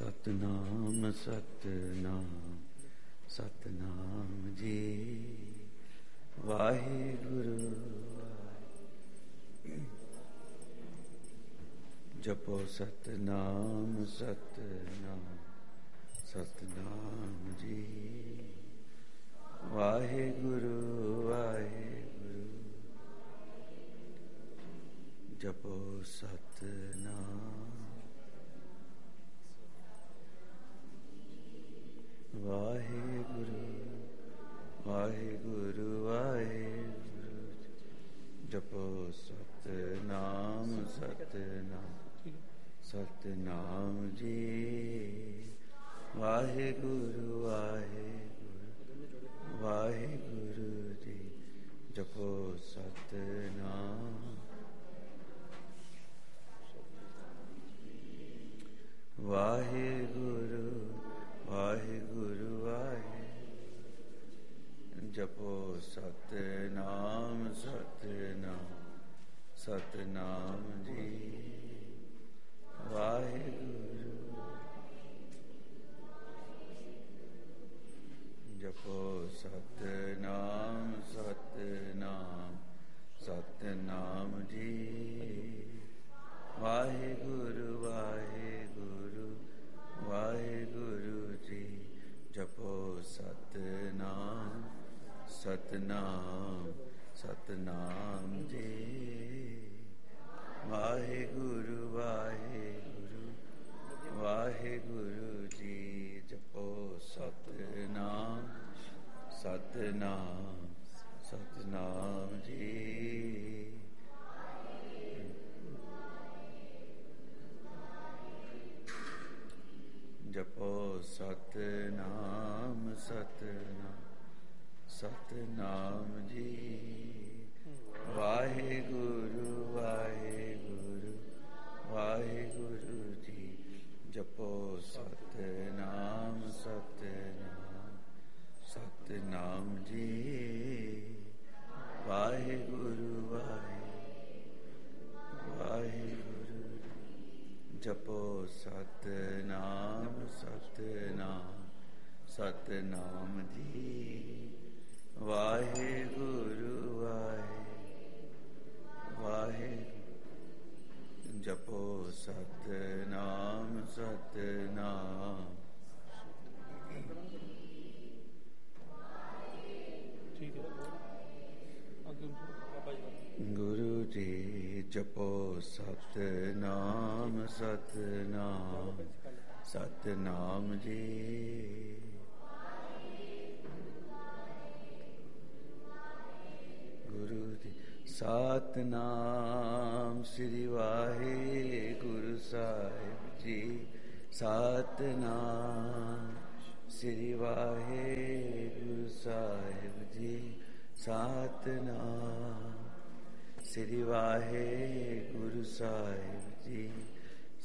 ਸਤਨਾਮ ਸਤਨਾਮ ਸਤਨਾਮ ਜੀ। ਵਾਹਿਗੁਰੂ ਜਪੋ ਸਤਨਾਮ ਸਤਨਾਮ ਸਤਨਾਮ ਜੀ। ਵਾਹਿਗੁਰੂ ਵਾਹਿਗੁਰੂ ਜਪੋ ਸਤਨਾਮ ਵਾਹਿਗੁਰੂ ਵਾਹਿਗੁਰੂ ਵਾਹਿਗੁਰੂ ਜਪੋ ਸਤਨਾਮ ਸਤਨਾਮ ਸਤਨਾਮ ਜੀ। ਵਾਹਿਗੁਰੂ ਵਾਹਿਗੁਰੂ ਵਾਹਿਗੁਰੂ ਜੀ ਜਪੋ ਸਤਨਾਮ ਵਾਹਿਗੁਰੂ ਵਾਹਿਗੁਰੂ ਵਾਹਿਗੁਰੂ ਜਪੋ ਸਤਨਾਮ ਸਤਨਾਮ ਸਤਨਾਮ ਜੀ। ਵਾਹਿਗੁਰੂ ਜਪੋ ਸਤਨਾਮ ਸਤਨਾਮ ਸਤਨਾਮ ਜੀ। ਵਾਹਿਗੁਰੂ ਵਾਹਿਗੁਰੂ ਵਾਹਿਗੁਰੂ ਜੀ ਜਪੋ ਸਤਨਾਮ ਸਤਨਾਮ ਸਤਨਾਮ ਜੀ। ਵਾਹਿਗੁਰੂ ਵਾਹਿਗੁਰੂ ਵਾਹਿਗੁਰੂ ਜੀ ਜਪੋ ਸਤਨਾਮ ਸਤਨਾਮ ਸਤਨਾਮ ਜੀ। ਜਪੋ ਸਤਨਾਮ ਸਤਨਾਮ ਸਤਨਾਮ ਜੀ। ਵਾਹਿਗੁਰੂ ਵਾਹਿਗੁਰੂ ਵਾਹਿਗੁਰੂ ਜੀ ਜਪੋ ਸਤਨਾਮ ਸਤਨਾਮ ਸਤਨਾਮ ਜੀ। ਵਾਹਿਗੁਰੂ ਵਾਹਿਗੁਰੂ ਵਾਹਿਗੁਰੂ ਜਪੋ ਸਤਨਾਮ ਸਤਨਾਮ ਸਤਨਾਮ ਜੀ। ਵਾਹਿਗੁਰੂ ਵਾਹਿਗੁਰੂ ਵਾਹਿਗੁਰੂ ਜਪੋ ਸਤਨਾਮ ਸਤਨਾਮ। ਗੁਰੂ ਜੀ ਜਪੋ ਸਤਨਾਮ ਸਤਨਾਮ ਸਤਨਾਮ ਜੀ। ਗੁਰੂ ਜੀ ਸਤਨਾਮ ਸ੍ਰੀ ਵਾਹਿਗੁਰੂ ਸਾਹਿਬ ਜੀ। ਸਤਨਾਮ ਸ੍ਰੀ ਵਾਹਿਗੁਰੂ ਸਾਹਿਬ ਜੀ। ਸਤਨਾਮ ਸ੍ਰੀ ਵਾਹਿਗੁਰੂ ਸਾਹਿਬ ਜੀ।